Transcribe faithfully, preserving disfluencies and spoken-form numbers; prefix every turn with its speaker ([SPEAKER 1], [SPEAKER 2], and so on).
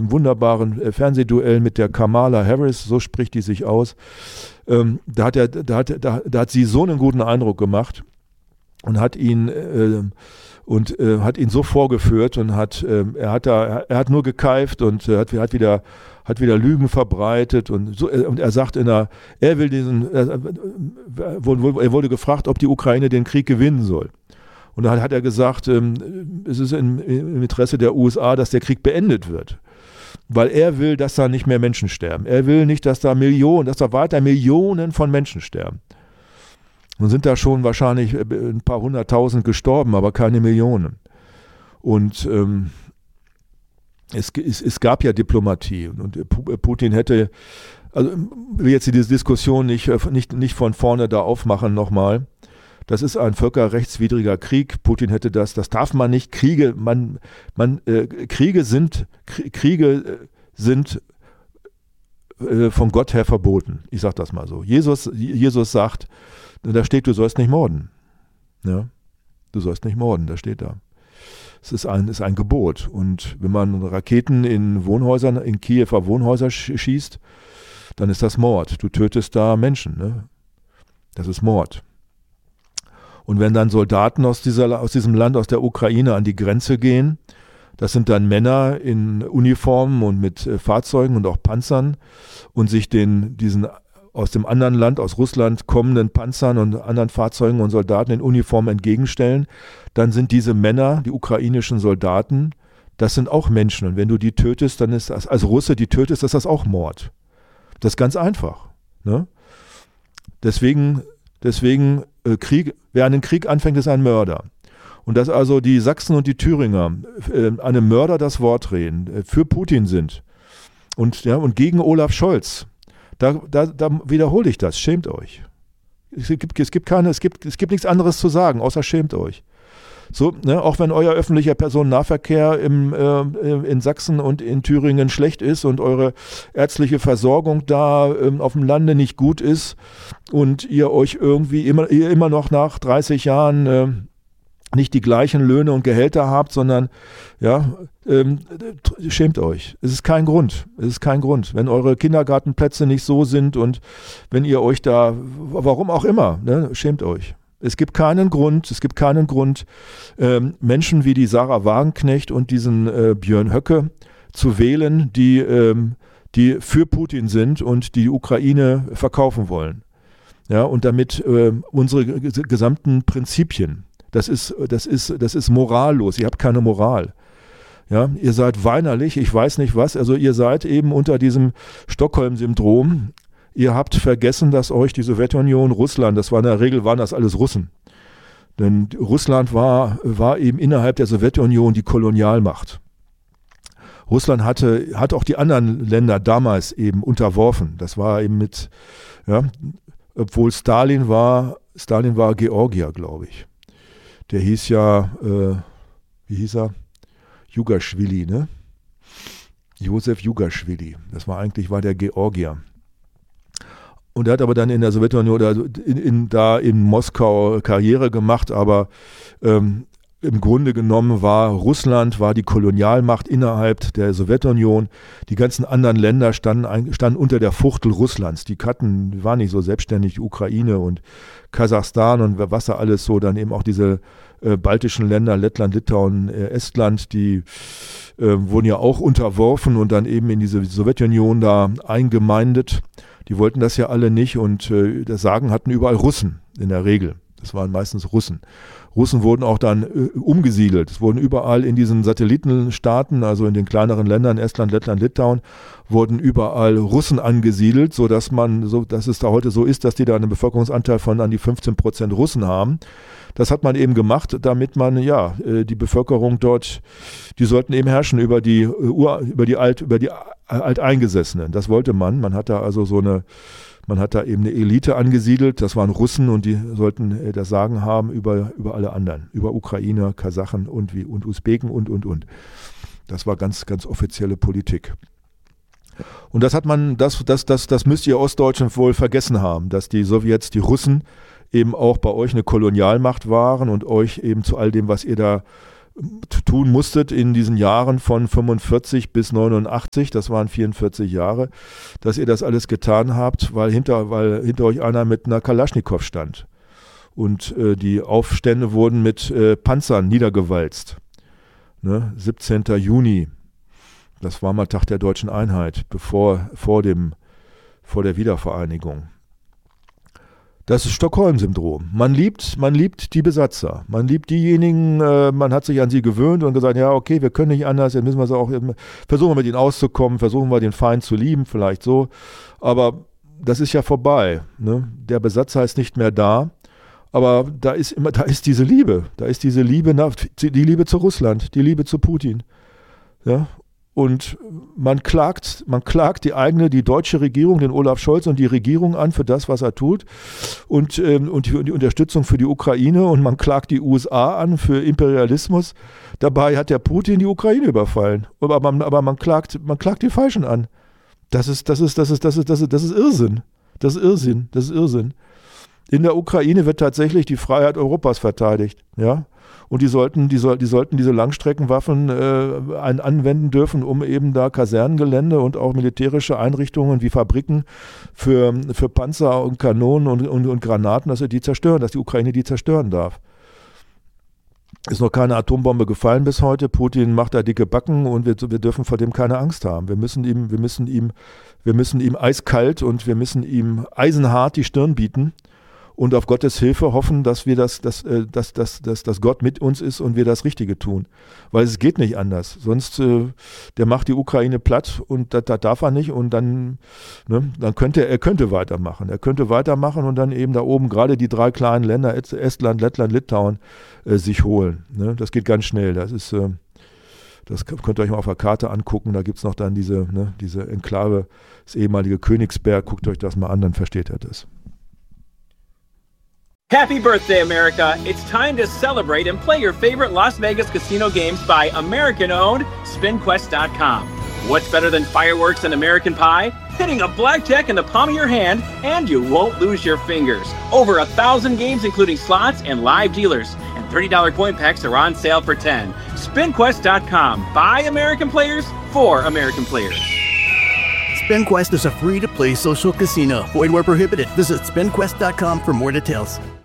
[SPEAKER 1] diesem wunderbaren äh, Fernsehduell mit der Kamala Harris, so spricht die sich aus, ähm, da, hat er, da, hat, da, da hat sie so einen guten Eindruck gemacht und hat ihn äh, und äh, hat ihn so vorgeführt und hat äh, er hat da er hat nur gekeift und äh, hat, hat wieder hat wieder Lügen verbreitet und so, und er sagt in der er will diesen er, er wurde gefragt, ob die Ukraine den Krieg gewinnen soll. Und dann hat er gesagt, ähm, es ist im, im Interesse der U S A, dass der Krieg beendet wird. Weil er will, dass da nicht mehr Menschen sterben. Er will nicht, dass da Millionen, dass da weiter Millionen von Menschen sterben. Nun sind da schon wahrscheinlich ein paar hunderttausend gestorben, aber keine Millionen. Und ähm, es, es, es gab ja Diplomatie. Und Putin hätte, also ich will jetzt diese Diskussion nicht, nicht, nicht von vorne da aufmachen nochmal. Das ist ein völkerrechtswidriger Krieg. Putin hätte das, das darf man nicht. Kriege, man, man, äh, Kriege sind, Kriege sind äh, von Gott her verboten. Ich sage das mal so. Jesus, Jesus sagt, da steht, du sollst nicht morden. Ja? Du sollst nicht morden, da steht da. Es ist ein, ist ein Gebot. Und wenn man Raketen in Wohnhäusern, in Kiewer Wohnhäuser schießt, dann ist das Mord. Du tötest da Menschen. Ne? Das ist Mord. Und wenn dann Soldaten aus, dieser, aus diesem Land, aus der Ukraine an die Grenze gehen, das sind dann Männer in Uniformen und mit äh, Fahrzeugen und auch Panzern und sich den, diesen aus dem anderen Land, aus Russland kommenden Panzern und anderen Fahrzeugen und Soldaten in Uniformen entgegenstellen, dann sind diese Männer, die ukrainischen Soldaten, das sind auch Menschen. Und wenn du die tötest, dann ist das, als Russe die tötest, ist das auch Mord. Das ist ganz einfach. Ne? Deswegen, deswegen äh, Krieg, wer einen Krieg anfängt, ist ein Mörder. Und dass also die Sachsen und die Thüringer äh, einem Mörder das Wort reden, äh, für Putin sind und, ja, und gegen Olaf Scholz, da, da, da wiederhole ich das, schämt euch. Es gibt, es gibt keine, es gibt, es gibt nichts anderes zu sagen, außer schämt euch. So, ne, auch wenn euer öffentlicher Personennahverkehr im, äh, in Sachsen und in Thüringen schlecht ist und eure ärztliche Versorgung da äh, auf dem Lande nicht gut ist und ihr euch irgendwie immer, ihr immer noch nach dreißig Jahren äh, nicht die gleichen Löhne und Gehälter habt, sondern ja, ähm, schämt euch. Es ist kein Grund. Es ist kein Grund. Wenn eure Kindergartenplätze nicht so sind und wenn ihr euch da, warum auch immer, ne, schämt euch. Es gibt keinen Grund, es gibt keinen Grund, ähm, Menschen wie die Sarah Wagenknecht und diesen äh, Björn Höcke zu wählen, die, ähm, die für Putin sind und die Ukraine verkaufen wollen. Ja, und damit äh, unsere g- gesamten Prinzipien, das ist, das ist, das ist morallos, ihr habt keine Moral. Ja, ihr seid weinerlich, ich weiß nicht was, also ihr seid eben unter diesem Stockholm-Syndrom. Ihr habt vergessen, dass euch die Sowjetunion, Russland, das war in der Regel, waren das alles Russen. Denn Russland war, war eben innerhalb der Sowjetunion die Kolonialmacht. Russland hatte, hat auch die anderen Länder damals eben unterworfen. Das war eben mit, ja, obwohl Stalin war, Stalin war Georgier, glaube ich. Der hieß ja, äh, wie hieß er? Jugaschwili, ne? Josef Jugaschwili. Das war eigentlich, war der Georgier. Und er hat aber dann in der Sowjetunion oder in, in, da in Moskau Karriere gemacht, aber ähm, im Grunde genommen war Russland, war die Kolonialmacht innerhalb der Sowjetunion. Die ganzen anderen Länder standen, standen unter der Fuchtel Russlands. Die hatten, die waren nicht so selbstständig, die Ukraine und Kasachstan und was da alles so, dann eben auch diese äh, baltischen Länder, Lettland, Litauen, äh, Estland, die äh, wurden ja auch unterworfen und dann eben in diese Sowjetunion da eingemeindet. Die wollten das ja alle nicht und äh, das Sagen hatten überall Russen in der Regel. Das waren meistens Russen. Russen wurden auch dann äh, umgesiedelt. Es wurden überall in diesen Satellitenstaaten, also in den kleineren Ländern, Estland, Lettland, Litauen, wurden überall Russen angesiedelt, sodass man, so, dass es da heute so ist, dass die da einen Bevölkerungsanteil von an die fünfzehn Prozent Russen haben. Das hat man eben gemacht, damit man, ja, äh, die Bevölkerung dort, die sollten eben herrschen über die, äh, Ur, über die Alt, über die Alteingesessenen. Das wollte man. Man hat da also so eine, man hat da eben eine Elite angesiedelt. Das waren Russen und die sollten das Sagen haben über, über alle anderen. Über Ukrainer, Kasachen und, wie, und Usbeken und, und, und. Das war ganz, ganz offizielle Politik. Und das hat man, das, das, das, das müsst ihr Ostdeutschen wohl vergessen haben, dass die Sowjets, die Russen eben auch bei euch eine Kolonialmacht waren und euch eben zu all dem, was ihr da tun musstet in diesen Jahren von fünfundvierzig bis neunundachtzig, das waren vierundvierzig Jahre, dass ihr das alles getan habt, weil hinter, weil hinter euch einer mit einer Kalaschnikow stand. Und äh, die Aufstände wurden mit äh, Panzern niedergewalzt. Ne? siebzehnten Juni, das war mal Tag der deutschen Einheit, bevor, vor, dem, vor der Wiedervereinigung. Das ist Stockholm-Syndrom. Man liebt, man liebt die Besatzer. Man liebt diejenigen, äh, man hat sich an sie gewöhnt und gesagt, ja, okay, wir können nicht anders, jetzt müssen wir es auch, versuchen wir mit ihnen auszukommen, versuchen wir den Feind zu lieben, vielleicht so. Aber das ist ja vorbei. Ne? Der Besatzer ist nicht mehr da. Aber da ist immer, da ist diese Liebe. Da ist diese Liebe nach, die Liebe zu Russland, die Liebe zu Putin. Ja? Und man klagt, man klagt die eigene, die deutsche Regierung, den Olaf Scholz und die Regierung an für das, was er tut und, ähm, und die, die Unterstützung für die Ukraine, und man klagt die U S A an für Imperialismus. Dabei hat der Putin die Ukraine überfallen. Aber man, aber man klagt, man klagt die Falschen an. Das ist, das ist, das ist, das ist, das ist, das ist Irrsinn. Das ist Irrsinn. Das ist Irrsinn. In der Ukraine wird tatsächlich die Freiheit Europas verteidigt, ja. Und die sollten, die, soll, die sollten diese Langstreckenwaffen äh, ein, anwenden dürfen, um eben da Kasernengelände und auch militärische Einrichtungen wie Fabriken für, für Panzer und Kanonen und, und, und Granaten, dass sie die zerstören, dass die Ukraine die zerstören darf. Ist noch keine Atombombe gefallen bis heute. Putin macht da dicke Backen und wir, wir dürfen vor dem keine Angst haben. Wir müssen ihm, wir müssen ihm, wir müssen ihm eiskalt und wir müssen ihm eisenhart die Stirn bieten. Und auf Gottes Hilfe hoffen, dass wir das, dass, dass, dass, dass, dass Gott mit uns ist und wir das Richtige tun. Weil es geht nicht anders. Sonst, äh, der macht die Ukraine platt und das, das darf er nicht. Und dann, ne, dann könnte er könnte weitermachen. Er könnte weitermachen und dann eben da oben gerade die drei kleinen Länder, Estland, Lettland, Litauen, äh, sich holen. Ne? Das geht ganz schnell. Das ist, äh, das könnt ihr euch mal auf der Karte angucken. Da gibt es noch dann diese, ne, diese Enklave, das ehemalige Königsberg. Guckt euch das mal an, dann versteht ihr das.
[SPEAKER 2] Happy birthday, America! It's time to celebrate and play your favorite Las Vegas casino games by American-owned Spin Quest dot com. What's better than fireworks and American pie? Hitting a blackjack in the palm of your hand, and you won't lose your fingers. Over a thousand games, including slots and live dealers, and thirty dollars coin packs are on sale for ten dollars. Spin Quest dot com. By American players, for American players.
[SPEAKER 3] SpinQuest is a free-to-play social casino. Void where prohibited. Visit Spin Quest dot com for more details.